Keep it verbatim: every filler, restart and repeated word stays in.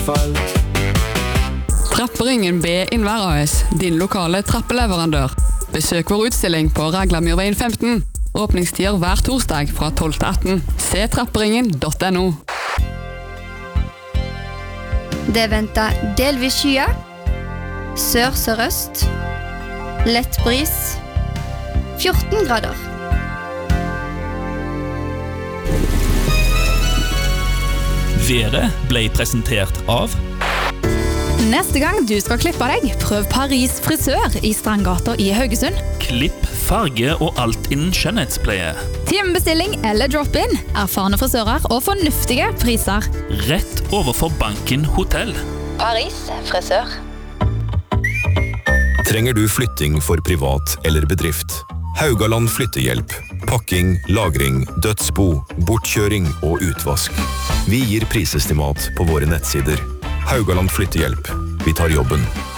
Trapperingen B Innvær A S, din lokale trappeleverandør. Besøk vår utstilling på Raglamyrveien femten. Åpningstider hver torsdag fra tolv til atten. Se trapperingen punktum no. Det venter delvis skya, sør-sørøst, lett bris, fjorten grader. Været ble presentert av Neste gang du skal klippe deg, prøv Paris frisør i Strandgata i Haugesund. Klipp, farge og alt innen skjønnhetspleie. Timebestilling eller drop-in, erfarne frisører og fornuftige priser. Rett overfor Banken Hotell. Paris frisør. Trenger du flytting for privat eller bedrift? Haugaland flyttehjelp. Pakking, lagring, dødsbo, bortkjøring og utvask. Vi gir prisestimat på våre nettsider. Haugaland flyttehjelp. Vi tar jobben.